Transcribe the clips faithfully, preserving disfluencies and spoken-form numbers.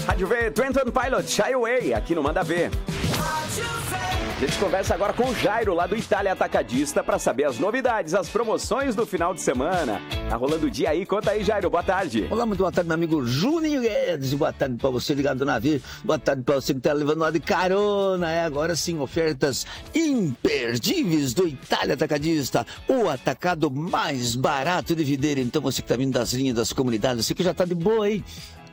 Rádio V, Twenty One Pilots, Shy Away, aqui no Manda V. A gente conversa agora com o Jairo, lá do Itália Atacadista, para saber as novidades, as promoções do final de semana. Tá rolando o dia aí, conta aí, Jairo, boa tarde. Olá, muito boa tarde, meu amigo Juninho Guedes, boa tarde pra você ligado no navio, boa tarde pra você que tá levando lá de carona, é agora sim, ofertas imperdíveis do Itália Atacadista, o atacado mais barato de Videira. Então você que tá vindo das linhas das comunidades, você que já tá de boa aí,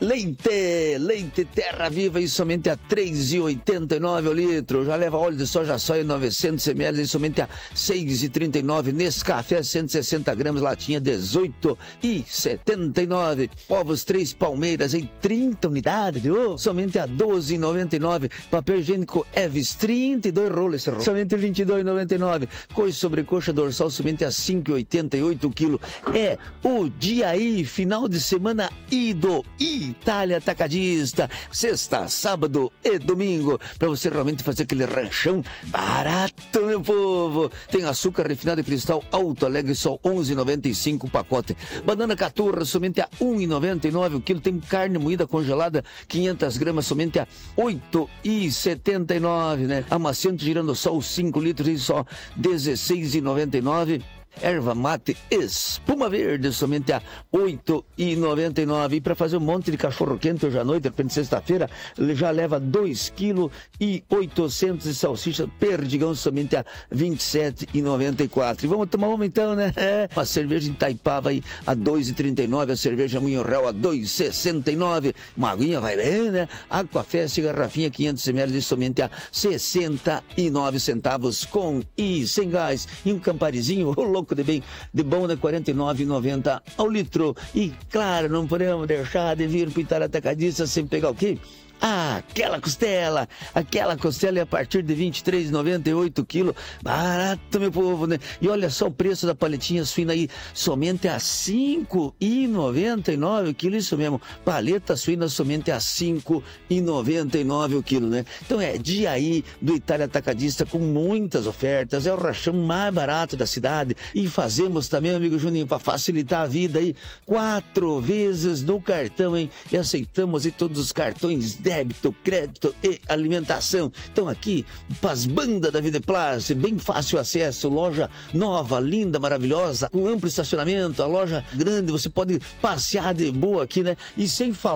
leite, leite Terra Viva e somente a três reais e oitenta e nove centavos o litro. Já leva óleo de soja soia novecentos mililitros e somente a seis reais e trinta e nove centavos. Nescafé cento e sessenta gramas, latinha dezoito reais e setenta e nove centavos. Ovos três Palmeiras em trinta unidades de ovo, somente a doze reais e noventa e nove centavos. Papel higiênico Evis, trinta e dois rolos esse rolo, somente vinte e dois reais e noventa e nove centavos. Coisa sobre coxa dorsal, somente a cinco reais e oitenta e oito centavos o quilo. É o dia aí, final de semana ido e Itália Atacadista, sexta, sábado e domingo, para você realmente fazer aquele ranchão barato, meu povo. Tem açúcar refinado e cristal Alto Alegre, só onze reais e noventa e cinco centavos o pacote. Banana caturra, somente a um real e noventa e nove centavos o quilo. Tem carne moída congelada, quinhentas gramas, somente a oito reais e setenta e nove centavos, né? Amaciante girando só os cinco litros e só dezesseis reais e noventa e nove centavos. Erva mate espuma verde, somente a oito reais e noventa e nove centavos. E para fazer um monte de cachorro quente hoje à noite, de repente sexta-feira, ele já leva dois quilos e oitocentos de salsicha perdigão, somente a vinte e sete reais e noventa e quatro centavos. E vamos tomar uma então, né? É, a cerveja em Itaipava aí a dois reais e trinta e nove centavos, a cerveja Moinho Real a dois reais e sessenta e nove centavos. Uma aguinha vai bem, né? Aquafest, garrafinha quinhentos mililitros, somente a sessenta e nove centavos com e sem gás. E um camparizinho, o louco de bem, de bom, né? quarenta e nove reais e noventa centavos ao litro. E claro, não podemos deixar de vir para o Itália Atacadista sem pegar o quê? Ah, aquela costela, aquela costela é a partir de vinte e três reais e noventa e oito centavos quilo, barato, meu povo, né? E olha só o preço da paletinha suína aí, somente a cinco reais e noventa e nove centavos o quilo, isso mesmo, paleta suína somente a cinco reais e noventa e nove centavos o quilo, né? Então é dia aí do Itália Atacadista com muitas ofertas, é o rachão mais barato da cidade e fazemos também, amigo Juninho, para facilitar a vida aí, quatro vezes no cartão, hein? E aceitamos aí todos os cartões débito, crédito e alimentação. Então aqui, Paz Banda da Vida Place, bem fácil acesso, loja nova, linda, maravilhosa, com amplo estacionamento, a loja grande, você pode passear de boa aqui, né? E sem falar